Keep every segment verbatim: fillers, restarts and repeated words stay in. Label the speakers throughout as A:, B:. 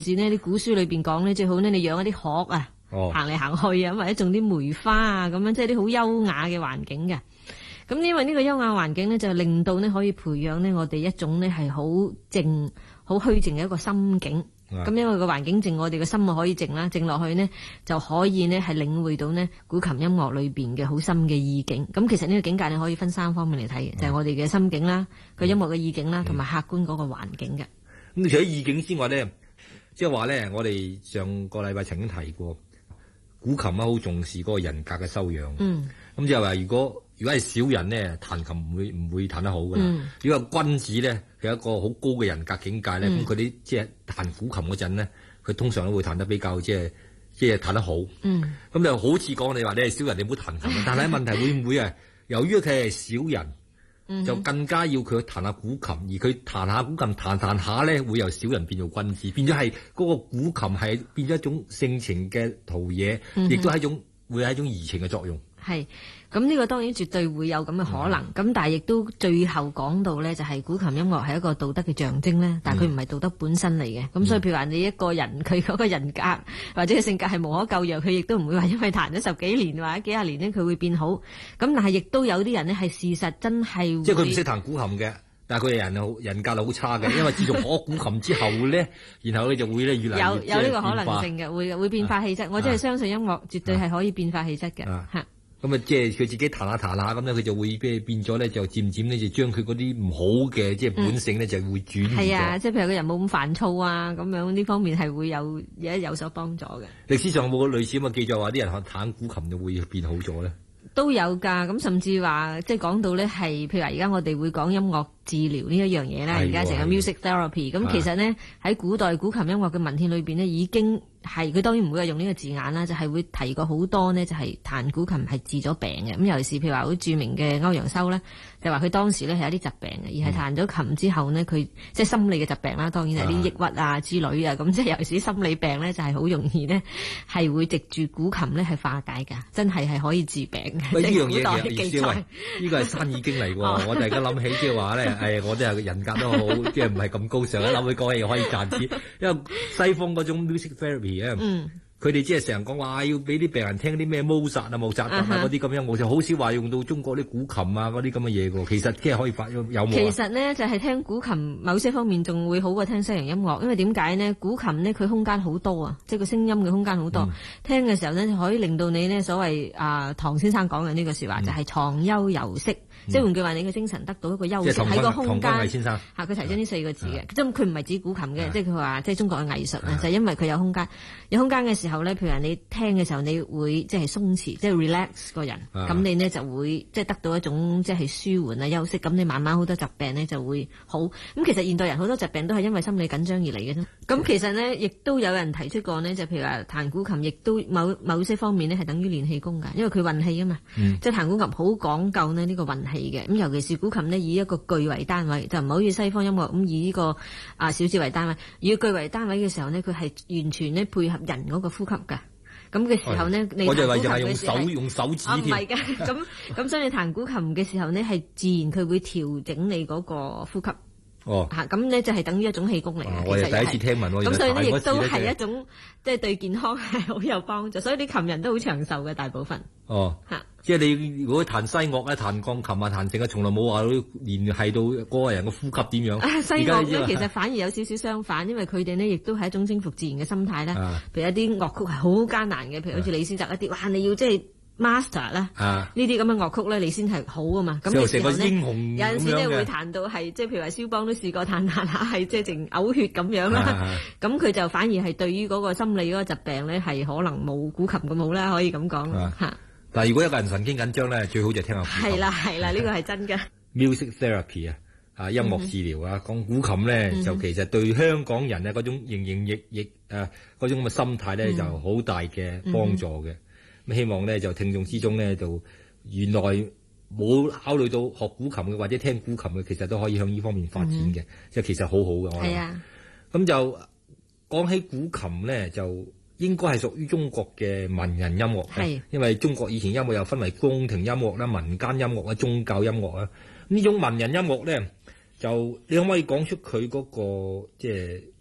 A: 是呢啲古書裏邊講咧，最好呢你養一啲鶴啊，
B: 哦、
A: 行嚟行去啊，或者種啲梅花啊，咁樣即係啲好優雅嘅環境嘅。咁因為呢個優雅環境呢，就令到呢可以培養呢我哋一種呢係好靜、好虛靜嘅一個心境。咁、嗯、因為個環境靜，我哋個心啊可以靜啦，靜落去呢就可以呢係領會到呢古琴音樂裏邊嘅好深嘅意境。咁其實呢個境界你可以分三方面嚟睇嘅，就係、是、我哋嘅心境啦、個、嗯、音樂嘅意境啦，同埋客觀嗰個環境嘅。咁、
B: 嗯、除咗意境之外呢，即係話呢，我哋上個禮拜曾經提過，古琴啊好重視嗰個人格嘅修養。嗯。咁即係話，如果如果係小人呢，彈琴唔會唔會彈得好噶啦、嗯。如果係君子呢，佢有一個好高嘅人格境界咧，咁佢啲即係彈古琴嗰陣呢，佢通常都會彈得比較即係即係彈得好。嗯。咁就好似講你話你係小人，你唔好彈琴。但係問題會唔會啊？由於佢係小人、嗯，就更加要佢彈下古琴，而佢彈下古琴彈彈下咧，會由小人變做君子，變咗係嗰個古琴係變咗一種性情嘅陶冶，亦都係一種會係一種怡情嘅作用。
A: 係，咁呢個當然絕對會有咁嘅可能，咁、嗯、但係亦都最後講到咧，就係古琴音樂係一個道德嘅象徵咧，但係佢唔係道德本身嚟嘅，咁、嗯、所以譬如話你一個人佢嗰個人格或者性格係無可救藥，佢亦都唔會話因為彈咗十幾年或者幾廿年呢，佢會變好，咁但係亦都有啲人呢，係事實真係
B: 即係佢唔識彈古琴嘅。但係佢人好人格好差嘅，因為自從學古琴之後咧，然後咧就會咧越嚟越
A: 有有呢個可能性嘅，會會變化氣質、啊。我真係相信音樂絕對係可以變化氣質嘅嚇。
B: 咁啊，即係佢自己彈下彈下咁咧，佢就會變變咗咧，就漸漸咧就將佢嗰啲唔好嘅即係本性咧、嗯、就會轉移咗。係啊，即係譬如個人冇咁煩躁啊，咁樣呢方面係會有有有所幫助嘅。歷史上有冇類似咁嘅記載話啲人學彈古琴就會變好咗咧？
A: 都有㗎，咁甚至話即係講到咧係，譬如話而家我哋會講音樂治療呢一樣嘢啦，而家成個 music therapy，咁其實呢，喺古代古琴音樂嘅文獻裏邊呢，已經係佢當然唔會有用呢個字眼啦，就係、是、會提過好多呢，就係、是、彈古琴係治咗病嘅。咁尤其是譬如話好著名嘅歐陽修呢，就話佢當時呢係有啲疾病嘅，而係彈咗琴之後呢，佢即係心理嘅疾病啦，當然係啲抑鬱啊之類啊，咁即係尤其是心理病呢，就係好容易呢，係會藉住古琴呢係化解㗎，真係係可以治病嘅。
B: 呢樣嘢嘅意思喂，呢個係山已經嚟喎、哦，我突然間諗起即係話咧，誒，我都係人格都好，即係唔係咁高尚，一諗起講嘢可以賺錢，因為西方嗰種 music therapy 咧、嗯，佢哋即係成日講話要俾啲病人聽啲咩莫扎啊、莫扎特啊嗰啲咁樣，我就好少話用到中國啲古琴啊嗰啲咁嘅嘢㗎，其實即係可以發有冇？
A: 其實呢，就係、是、聽古琴某些方面仲會好過聽西洋音樂，因為點解呢？古琴呢，佢空間好多啊，即係個聲音嘅空間好多，嗯、聽嘅時候呢，就可以令到你呢所謂啊唐先生講嘅呢個說話、嗯、就係、是、藏幽遊息。嗯、即係換句話，你嘅精神得到一個休息喺個空間。先生嚇，佢提咗呢四個字嘅，即係佢唔係指古琴嘅，即係佢話即係中國嘅藝術啊，就係、因為佢有空間。有空間嘅時候咧，譬如話你聽嘅時候，你會即係鬆弛，即係 relax 個人，咁你呢就會即係得到一種即係舒緩啊休息。咁你慢慢好多疾病呢就會好。咁其實現代人好多疾病都係因為心理緊張而嚟嘅啫。咁其實呢，亦都有人提出過呢，就譬如話彈古琴，亦都某某些方面呢係等於練氣功㗎，因為佢運氣啊嘛。嗯、即係彈古琴好講究呢呢個運氣嘅。咁尤其是古琴呢，以一個句為單位，就唔好似西方音樂咁以呢個啊小節為單位。以句為單位嘅時候呢，佢係完全呢配合人嗰個呼吸㗎。咁嘅時候呢，你
B: 我就話就係用手用手指添。唔係㗎，咁咁所以你彈古琴嘅時候呢，係自然佢會調整你嗰個呼吸。哦，嚇咁呢就係等於一種氣功嚟嘅、哦。我係第一次聽聞喎。咁所以呢，亦都係一種即係對健康係好有幫助。所以啲琴人都好長壽嘅大部分。哦，嚇，即係你如果彈西樂咧、彈鋼琴啊、彈成啊，從來冇話聯繫到嗰個人嘅呼吸點樣。啊、西樂咧其實反而有少少相反，因為佢哋呢亦都係一種征服自然嘅心態啦、啊。譬如一啲樂曲係好艱難嘅，譬如好似李斯特一啲，哇！你要即係。master 啦，呢啲咁嘅樂曲咧，你先係好啊嘛。咁嘅時候咧，有陣時咧會彈到係，即係譬如話肖邦都試過彈彈下係即係淨嘔血咁樣啦。咁佢就反而係對於嗰個心理嗰個疾病咧，係可能冇古琴咁好啦，可以咁講嚇。但係如果一個人神經緊張咧，最好就聽下古琴。係啦係啦，呢個係真嘅。music therapy 啊，啊音樂治療啊，講古琴咧就其實對香港人咧嗰種營營役役誒嗰種咁嘅心態咧就好大嘅幫助嘅。咁希望咧就聽眾之中咧就原來冇考慮到學古琴嘅或者聽古琴嘅，其實都可以向呢方面發展嘅，即、嗯、係其實好好嘅。我諗。係啊。咁就講起古琴咧，就應該係屬於中國嘅文人音樂。係。因為中國以前音樂又分為宮廷音樂啦、民間音樂啦、宗教音樂啦。呢種文人音樂咧，就你可唔可以講出佢嗰、嗰個即係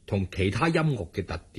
B: 同其他音樂嘅特點。